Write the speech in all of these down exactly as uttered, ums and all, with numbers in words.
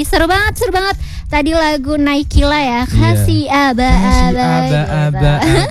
lagi. Seru banget, seru banget. Tadi lagu Naikila ya, kasih Iya. aba-aba. Kasih aba-aba.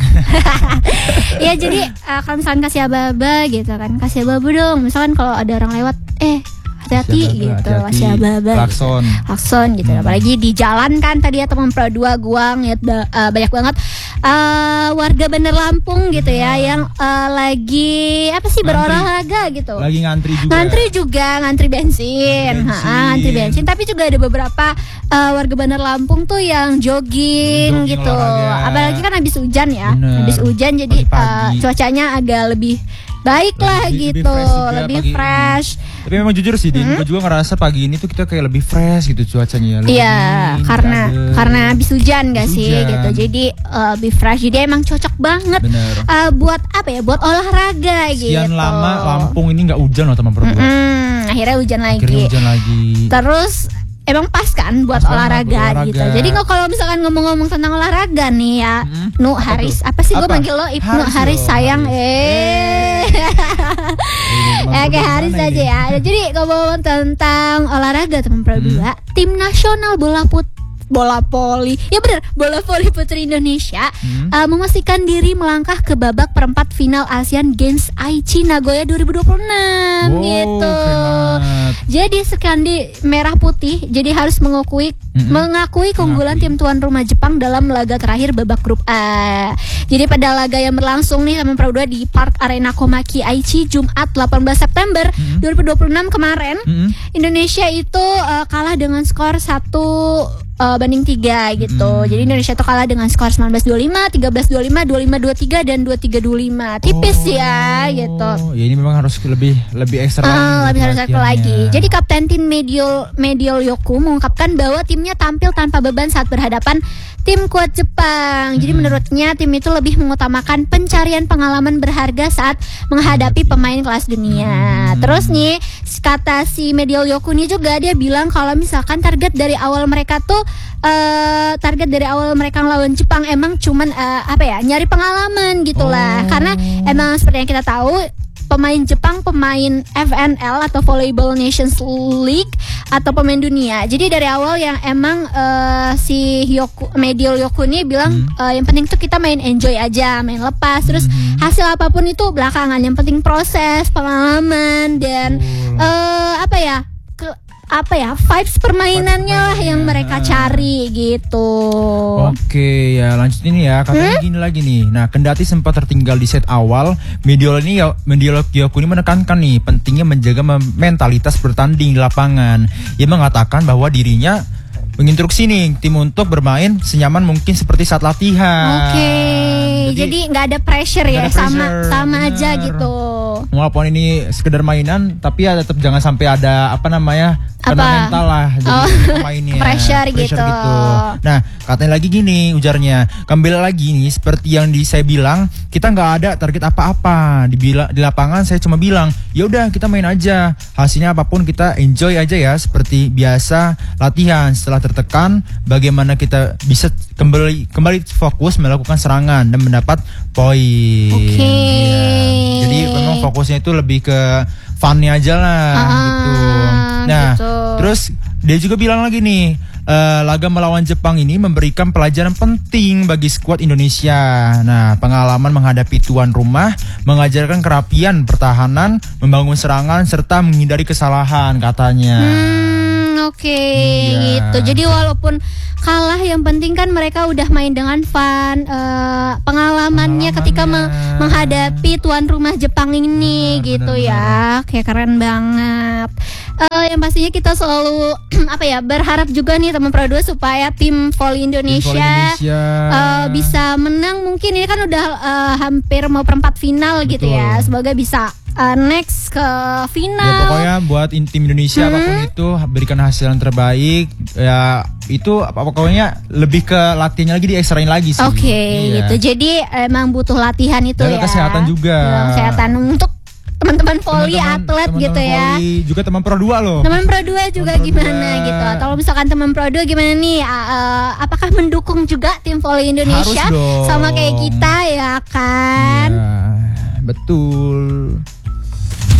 Ya jadi uh, kalau misalkan kasih aba-aba gitu kan, kasih aba-aba dong. Misalkan kalau ada orang lewat, eh hati-hati gitu, kasih aba-aba. Klakson. Gitu. Klakson gitu. Hmm. Apalagi di jalan kan tadi ya teman Pro dua gua ngeliat uh, banyak banget uh, warga Bandar Lampung gitu ya hmm. yang uh, lagi apa sih ngantri. berolahraga gitu. Lagi ngantri juga. Ngantri juga, ngantri bensin. Ngantri bensin. Ha, ngantri bensin. Tapi juga ada beberapa uh, warga Bandar Lampung tuh yang jogging, jogging gitu. Olahraga. Apalagi kan habis hujan ya. Bener. Habis hujan jadi uh, cuacanya agak lebih baik lebih, lah gitu, lebih fresh, juga, lebih fresh. Tapi memang jujur sih, Din, hmm? gue juga ngerasa pagi ini tuh kita kayak lebih fresh gitu cuacanya. Iya, karena adem. karena habis hujan gak sih hujan. gitu, jadi uh, lebih fresh. Jadi emang cocok banget uh, buat apa ya, buat olahraga Sekian gitu. Sekian lama Lampung ini nggak hujan loh teman berdua. Mm-hmm, akhirnya hujan lagi. Akhirnya hujan lagi. Terus emang pas kan buat pas olahraga, olahraga gitu. Jadi nggak kalau misalkan ngomong-ngomong tentang olahraga nih ya, hmm? Nu Haris, apa, apa sih gue manggil lo Ibnu Haris, Haris sayang, Haris. eh, eh kayak Haris aja ini. ya. Jadi ngomong tentang olahraga teman Pro dua, hmm? tim nasional bola putih. Bola voli, ya benar, bola voli putri Indonesia hmm. uh, memastikan diri melangkah ke babak perempat final Asian Games Aichi Nagoya dua ribu dua puluh enam wow, gitu. Keren. Jadi sekandi merah putih, jadi harus mengakui mm-hmm. mengakui keunggulan tim tuan rumah Jepang dalam laga terakhir babak grup A. Jadi pada laga yang berlangsung nih sama Pro dua di Park Arena Komaki Aichi Jumat delapan belas September mm-hmm. dua ribu dua puluh enam kemarin, mm-hmm. Indonesia itu uh, kalah dengan skor satu Uh, banding tiga gitu. Hmm. Jadi Indonesia tuh kalah dengan skor sembilan belas dua puluh lima, tiga belas dua puluh lima, dua puluh lima dua puluh tiga dan dua puluh tiga dua puluh lima. Tipis oh. ya gitu. Ya ini memang harus lebih lebih ekstra uh, lagi. Lebih harus ekstra lagi. Jadi Kapten tim Mediol Mediol Yoku mengungkapkan bahwa timnya tampil tanpa beban saat berhadapan tim kuat Jepang. Jadi hmm. menurutnya tim itu lebih mengutamakan pencarian pengalaman berharga saat menghadapi pemain kelas dunia. Hmm. Terus nih kata si Mediol Yoku ini juga dia bilang kalau misalkan target dari awal mereka tuh Uh, target dari awal mereka ngelawan Jepang emang cuman uh, apa ya nyari pengalaman gitulah. Oh. Karena emang seperti yang kita tahu pemain Jepang pemain F N L atau Volleyball Nations League atau pemain dunia. Jadi dari awal yang emang uh, si Yoku, Mediol Yoku ini bilang hmm. uh, yang penting tuh kita main enjoy aja, main lepas. Terus hmm. hasil apapun itu belakangan, yang penting proses, pengalaman dan oh. uh, apa ya ke apa ya vibes permainannya lah yang mereka cari gitu. Oke ya lanjut ini ya katanya hmm? gini lagi nih. Nah kendati sempat tertinggal di set awal, Mediol ini ya Mediol Yoku ini menekankan nih pentingnya menjaga mentalitas bertanding di lapangan. Ia mengatakan bahwa dirinya menginstruksi nih tim untuk bermain senyaman mungkin seperti saat latihan. Oke, jadi nggak ada pressure ya, ada sama pressure, sama bener. aja gitu. Walaupun ini sekedar mainan, tapi ya tetap jangan sampai ada apa namanya kena mental lah jadi oh, pemainnya. Pressure, pressure gitu. gitu. Nah katanya lagi gini ujarnya, kembali lagi nih seperti yang di saya bilang, kita nggak ada target apa-apa di bila, di lapangan. Saya cuma bilang ya udah kita main aja, hasilnya apapun kita enjoy aja ya seperti biasa latihan. Setelah tertekan, bagaimana kita bisa kembali kembali fokus melakukan serangan dan mendapat poin. Oke. Ya. Jadi memang fokusnya itu lebih ke funnya aja lah ah, gitu. Nah, gitu. Terus dia juga bilang lagi nih, uh, laga melawan Jepang ini memberikan pelajaran penting bagi skuad Indonesia. Nah, pengalaman menghadapi tuan rumah mengajarkan kerapian pertahanan, membangun serangan serta menghindari kesalahan katanya. Hmm, oke okay, iya. gitu. Jadi walaupun kalah yang penting kan mereka udah main dengan fun, uh, pengalamannya, pengalamannya ketika me- menghadapi tuan rumah Jepang ini benar, gitu benar, ya benar. Kayak keren banget. Uh, yang pastinya kita selalu apa ya berharap juga nih teman Pro dua supaya tim voli Indonesia, tim voli Indonesia. Uh, bisa menang. Mungkin ini kan udah uh, hampir mau perempat final. Betul. Gitu ya. Semoga bisa uh, next ke final. Ya, pokoknya buat tim Indonesia hmm. apapun itu berikan hasil yang terbaik. Ya itu pokoknya lebih ke latihannya lagi, diekstrain lagi sih. Oke okay, iya. gitu. Jadi emang butuh latihan itu dan ya. Kesehatan juga. Dan kesehatan untuk teman-teman voli, atlet teman-teman gitu ya. Voli, juga teman Pro dua loh. Teman Pro dua juga teman gimana dua. Gitu. Kalau misalkan teman Pro dua gimana nih? Uh, apakah mendukung juga tim voli Indonesia sama kayak kita ya kan? Iya, betul.